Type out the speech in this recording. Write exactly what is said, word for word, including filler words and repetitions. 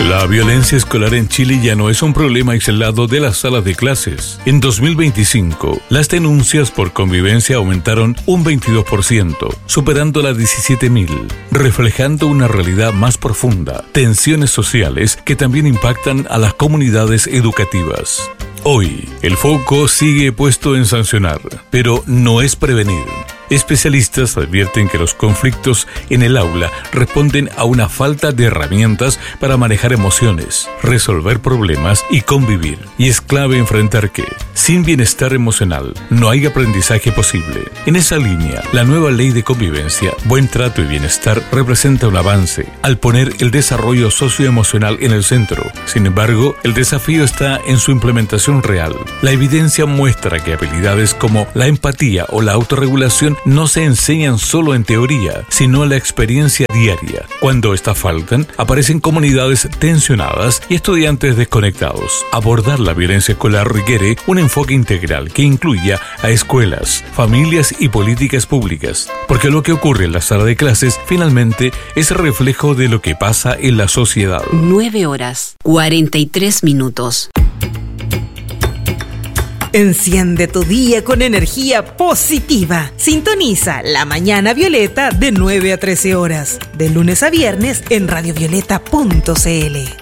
La violencia escolar en Chile ya no es un problema aislado de las salas de clases. En dos mil veinticinco, las denuncias por convivencia aumentaron un veintidós por ciento, superando las diecisiete mil, reflejando una realidad más profunda, tensiones sociales que también impactan a las comunidades educativas. Hoy, el foco sigue puesto en sancionar, pero no es prevenir. Especialistas advierten que los conflictos en el aula responden a una falta de herramientas para manejar emociones, resolver problemas y convivir. Y es clave enfrentar que, sin bienestar emocional, no hay aprendizaje posible. En esa línea, la nueva ley de convivencia, buen trato y bienestar representa un avance al poner el desarrollo socioemocional en el centro. Sin embargo, el desafío está en su implementación real. La evidencia muestra que habilidades como la empatía o la autorregulación no se enseñan solo en teoría, sino en la experiencia diaria. Cuando estas faltan, aparecen comunidades tensionadas y estudiantes desconectados. Abordar la violencia escolar requiere un enfoque integral que incluya a escuelas, familias y políticas públicas, porque lo que ocurre en la sala de clases finalmente es reflejo de lo que pasa en la sociedad. nueve horas, cuarenta y tres minutos. Enciende tu día con energía positiva. Sintoniza La Mañana Violeta de nueve a trece horas, de lunes a viernes en radiovioleta punto c l.